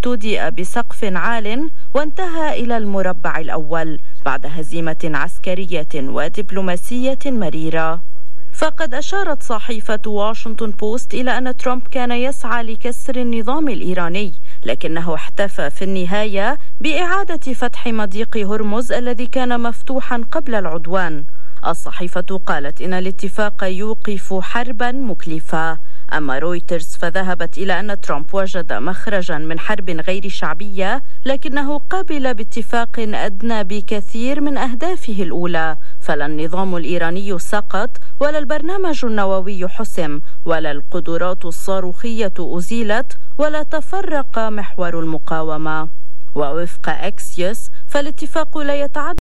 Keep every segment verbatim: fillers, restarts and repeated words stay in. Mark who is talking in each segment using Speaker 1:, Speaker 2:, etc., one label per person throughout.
Speaker 1: ابتدأ بسقف عال وانتهى إلى المربع الأول بعد هزيمة عسكرية ودبلوماسية مريرة. فقد أشارت صحيفة واشنطن بوست إلى أن ترامب كان يسعى لكسر النظام الإيراني، لكنه احتفى في النهاية بإعادة فتح مضيق هرمز الذي كان مفتوحا قبل العدوان. الصحيفة قالت إن الاتفاق يوقف حربا مكلفة. أما رويترز فذهبت إلى أن ترامب وجد مخرجا من حرب غير شعبية، لكنه قبل باتفاق أدنى بكثير من أهدافه الأولى، فلا النظام الإيراني سقط ولا البرنامج النووي حسم ولا القدرات الصاروخية أزيلت ولا تفرق محور المقاومة. ووفق أكسيوس فالاتفاق لا يتعدى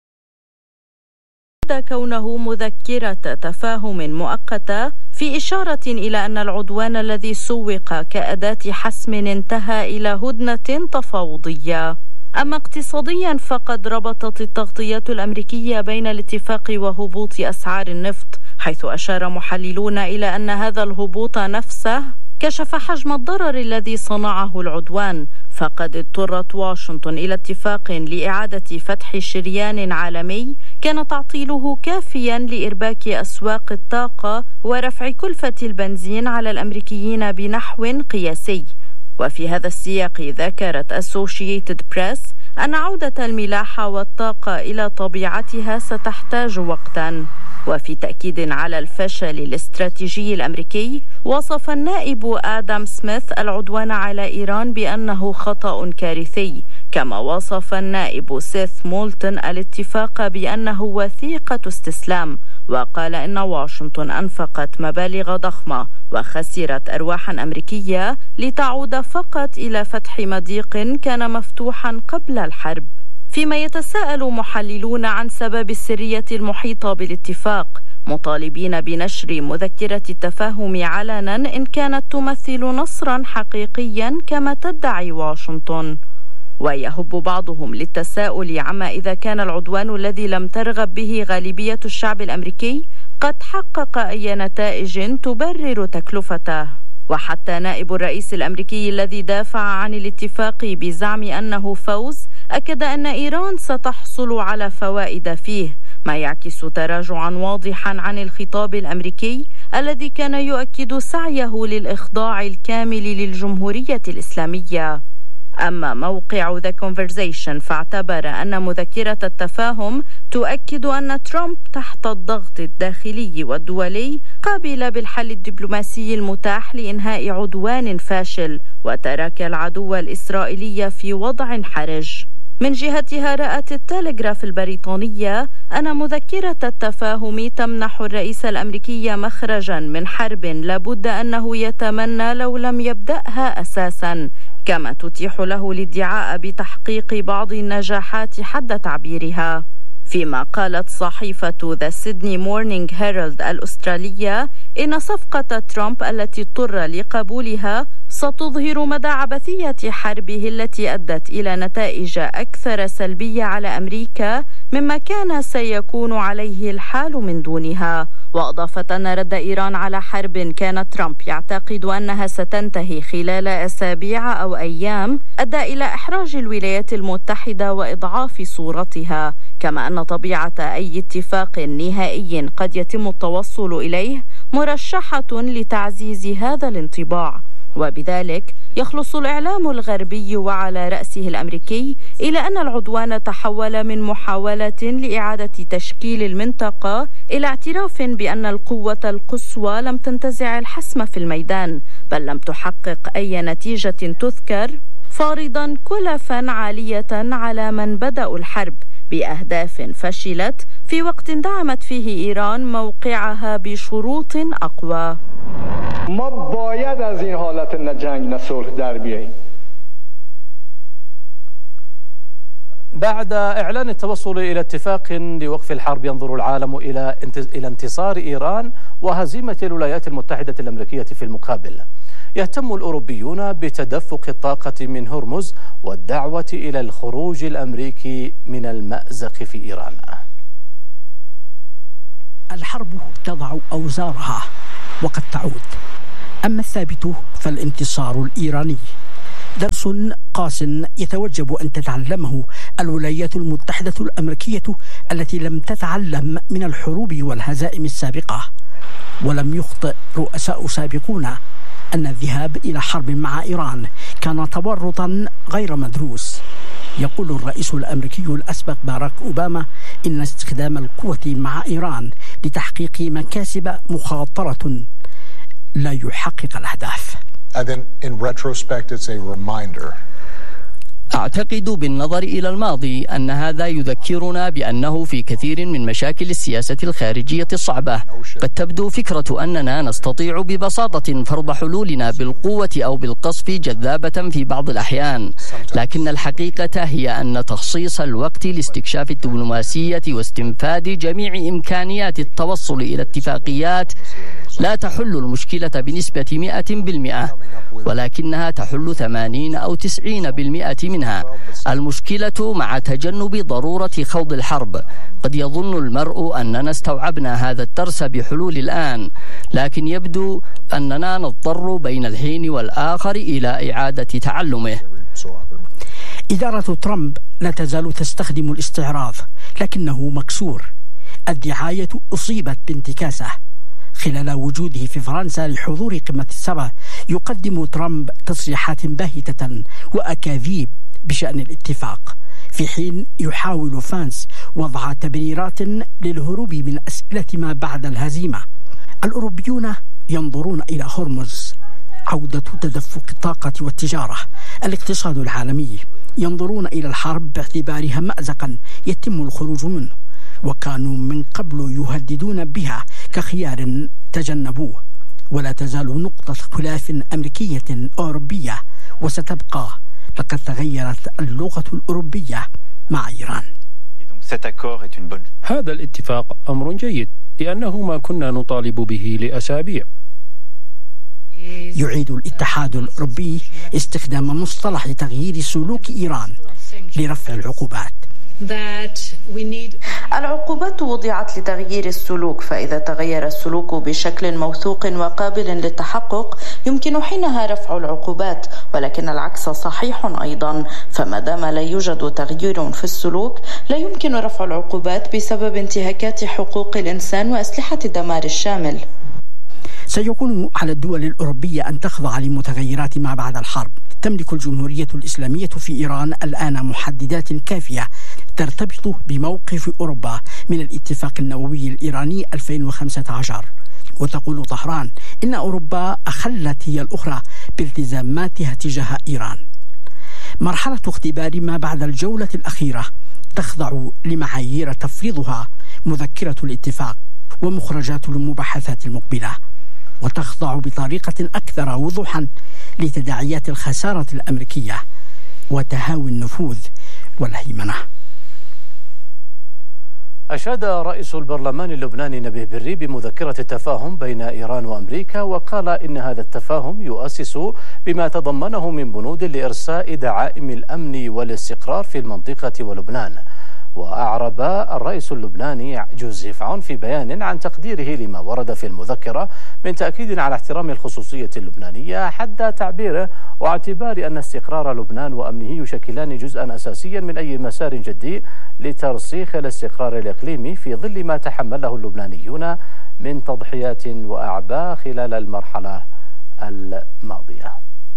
Speaker 1: كونه مذكرة تفاهم مؤقتة، في إشارة إلى أن العدوان الذي سوق كأداة حسم انتهى إلى هدنة تفاوضية. أما اقتصاديا فقد ربطت التغطيات الأمريكية بين الاتفاق وهبوط أسعار النفط، حيث أشار محللون إلى أن هذا الهبوط نفسه كشف حجم الضرر الذي صنعه العدوان. فقد اضطرت واشنطن إلى اتفاق لإعادة فتح شريان عالمي كان تعطيله كافيا لإرباك أسواق الطاقة ورفع كلفة البنزين على الأمريكيين بنحو قياسي. وفي هذا السياق ذكرت أسوشييتد بريس أن عودة الملاحة والطاقة إلى طبيعتها ستحتاج وقتا. وفي تأكيد على الفشل الاستراتيجي الأمريكي، وصف النائب آدم سميث العدوان على إيران بأنه خطأ كارثي، كما وصف النائب سيث مولتون الاتفاق بأنه وثيقة استسلام، وقال إن واشنطن أنفقت مبالغ ضخمة وخسرت أرواحا أمريكية لتعود فقط إلى فتح مضيق كان مفتوحا قبل الحرب. فيما يتساءل محللون عن سبب السرية المحيطة بالاتفاق، مطالبين بنشر مذكرة التفاهم علنا إن كانت تمثل نصرا حقيقيا كما تدعي واشنطن. ويهب بعضهم للتساؤل عما إذا كان العدوان الذي لم ترغب به غالبية الشعب الأمريكي قد حقق أي نتائج تبرر تكلفته. وحتى نائب الرئيس الأمريكي الذي دافع عن الاتفاق بزعم أنه فوز أكد أن إيران ستحصل على فوائد فيه، ما يعكس تراجعا واضحا عن الخطاب الأمريكي الذي كان يؤكد سعيه للإخضاع الكامل للجمهورية الإسلامية. أما موقع The Conversation فاعتبر أن مذكرة التفاهم تؤكد أن ترامب تحت الضغط الداخلي والدولي قابل بالحل الدبلوماسي المتاح لإنهاء عدوان فاشل، وترك العدو الإسرائيلي في وضع حرج. من جهتها رأت التلغراف البريطانية أن مذكرة التفاهم تمنح الرئيس الأمريكي مخرجا من حرب لابد أنه يتمنى لو لم يبدأها أساسا، كما تتيح له الادعاء بتحقيق بعض النجاحات حد تعبيرها. فيما قالت صحيفة The Sydney Morning Herald الأسترالية إن صفقة ترامب التي اضطر لقبولها ستظهر مدى عبثية حربه التي أدت إلى نتائج أكثر سلبية على أمريكا مما كان سيكون عليه الحال من دونها. وأضافت أن رد إيران على حرب كان ترامب يعتقد أنها ستنتهي خلال أسابيع أو أيام أدى إلى إحراج الولايات المتحدة وإضعاف صورتها، كما أن طبيعة أي اتفاق نهائي قد يتم التوصل إليه مرشحة لتعزيز هذا الانطباع. وبذلك يخلص الإعلام الغربي وعلى رأسه الأمريكي إلى أن العدوان تحول من محاولة لإعادة تشكيل المنطقة إلى اعتراف بأن القوة القصوى لم تنتزع الحسم في الميدان، بل لم تحقق أي نتيجة تذكر، فارضا كلفا عالية على من بدأوا الحرب بأهداف فشلت في وقت دعمت فيه إيران موقعها بشروط أقوى.
Speaker 2: ما باید از این حالت نه جنگ نه صلح در بیاییم.
Speaker 3: بعد إعلان التوصل إلى اتفاق لوقف الحرب ينظر العالم إلى إلى انتصار إيران وهزيمة الولايات المتحدة الأمريكية في المقابل. يهتم الأوروبيون بتدفق الطاقة من هرمز والدعوة إلى الخروج الأمريكي من المأزق في إيران.
Speaker 4: الحرب تضع أوزارها وقد تعود، أما الثابت فالانتصار الإيراني. درس قاس يتوجب أن تتعلمه الولايات المتحدة الأمريكية التي لم تتعلم من الحروب والهزائم السابقة. ولم يخطئ رؤساء سابقون أن الذهاب إلى حرب مع إيران كان تورطا غير مدروس. يقول الرئيس الأمريكي الأسبق باراك أوباما إن استخدام القوة مع إيران لتحقيق مكاسب مخاطرة لا يحقق الأهداف.
Speaker 5: أعتقد بالنظر إلى الماضي أن هذا يذكرنا بأنه في كثير من مشاكل السياسة الخارجية الصعبة قد تبدو فكرة أننا نستطيع ببساطة فرض حلولنا بالقوة أو بالقصف جذابة في بعض الأحيان، لكن الحقيقة هي أن تخصيص الوقت لاستكشاف الدبلوماسية واستنفاذ جميع إمكانيات التوصل إلى اتفاقيات لا تحل المشكلة بنسبة مئة بالمئة، ولكنها تحل ثمانين أو تسعين بالمئة منها. المشكلة مع تجنب ضرورة خوض الحرب. قد يظن المرء أننا استوعبنا هذا الدرس بحلول الآن، لكن يبدو أننا نضطر بين الحين والآخر إلى إعادة تعلمه.
Speaker 4: إدارة ترامب لا تزال تستخدم الاستعراض، لكنه مكسور. الدعاية أصيبت بانتكاسة. خلال وجوده في فرنسا لحضور قمة السبع يقدم ترامب تصريحات باهتة وأكاذيب بشأن الاتفاق، في حين يحاول فانس وضع تبريرات للهروب من أسئلة ما بعد الهزيمة. الأوروبيون ينظرون إلى هرمز، عودة تدفق الطاقة والتجارة، الاقتصاد العالمي. ينظرون إلى الحرب باعتبارها مأزقا يتم الخروج منه، وكانوا من قبل يهددون بها كخيار تجنبوه. ولا تزال نقطة خلاف أمريكية أوروبية وستبقى. لقد تغيرت اللغة الأوروبية مع إيران.
Speaker 6: هذا الاتفاق أمر جيد لأنه ما كنا نطالب به لأسابيع.
Speaker 4: يعيد الاتحاد الأوروبي استخدام مصطلح تغيير سلوك إيران لرفع العقوبات.
Speaker 1: العقوبات وضعت لتغيير السلوك، فإذا تغير السلوك بشكل موثوق وقابل للتحقق يمكن حينها رفع العقوبات، ولكن العكس صحيح أيضا. فما دام لا يوجد تغيير في السلوك لا يمكن رفع العقوبات بسبب انتهاكات حقوق الإنسان وأسلحة الدمار الشامل.
Speaker 4: سيكون على الدول الأوروبية أن تخضع لمتغيرات ما بعد الحرب. تملك الجمهورية الإسلامية في إيران الآن محددات كافية ترتبط بموقف أوروبا من الاتفاق النووي الإيراني ألفين وخمسة عشر. وتقول طهران إن أوروبا أخلت هي الأخرى بالتزاماتها تجاه إيران. مرحلة اختبار ما بعد الجولة الأخيرة تخضع لمعايير تفرضها مذكرة الاتفاق ومخرجات المباحثات المقبلة، وتخضع بطريقة أكثر وضوحا لتداعيات الخسارة الأمريكية وتهاوي النفوذ والهيمنة.
Speaker 3: أشاد رئيس البرلمان اللبناني نبيه بري بمذكرة التفاهم بين إيران وأمريكا، وقال إن هذا التفاهم يؤسس بما تضمنه من بنود لإرساء دعائم الأمن والاستقرار في المنطقة ولبنان. وأعرب الرئيس اللبناني جوزيف عون في بيان عن تقديره لما ورد في المذكرة من تأكيد على احترام الخصوصية اللبنانية حد تعبيره، واعتبار أن استقرار لبنان وأمنه يشكلان جزءا أساسيا من أي مسار جدي لترسيخ الاستقرار الإقليمي في ظل ما تحمله اللبنانيون من تضحيات وأعباء خلال المرحلة الماضية.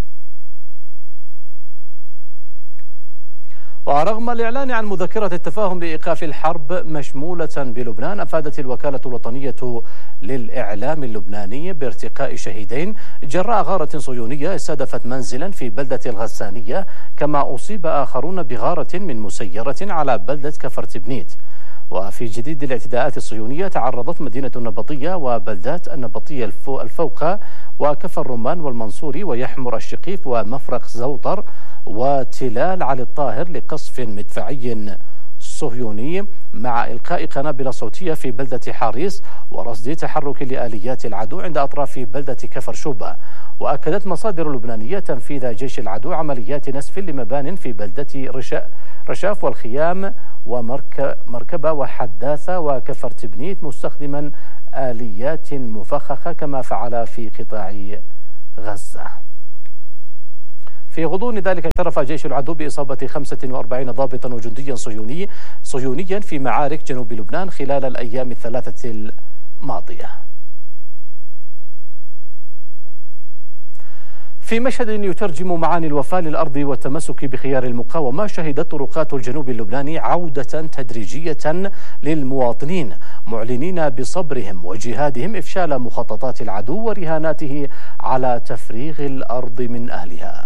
Speaker 3: ورغم الإعلان عن مذكرة التفاهم لإيقاف الحرب مشمولة بلبنان، أفادت الوكالة الوطنية للإعلام اللبناني بارتقاء شهيدين جراء غارة صهيونية استهدفت منزلا في بلدة الغسانية، كما أصيب آخرون بغارة من مسيرة على بلدة كفرتبنيت. وفي جديد الاعتداءات الصهيونية تعرضت مدينة النبطية وبلدات النبطية الفوقة وكفر الرمان والمنصوري ويحمر الشقيف ومفرق زوطر وتلال علي الطاهر لقصف مدفعي صهيوني، مع إلقاء قنابل صوتية في بلدة حاريس ورصد تحرك لآليات العدو عند أطراف بلدة كفر شوبة. وأكدت مصادر لبنانية تنفيذ جيش العدو عمليات نسف لمبان في بلدة رشاف والخيام ومركبة وحداثة وكفر تبنيت مستخدما آليات مفخخة كما فعل في قطاع غزة. في غضون ذلك اعترف جيش العدو بإصابة خمسة وأربعين ضابطا وجنديا صهيوني صهيونيا في معارك جنوب لبنان خلال الأيام الثلاثة الماضية. في مشهد يترجم معاني الوفاء للأرض والتمسك بخيار المقاومة، شهدت طرقات الجنوب اللبناني عودة تدريجية للمواطنين معلنين بصبرهم وجهادهم إفشال مخططات العدو ورهاناته على تفريغ الأرض من أهلها.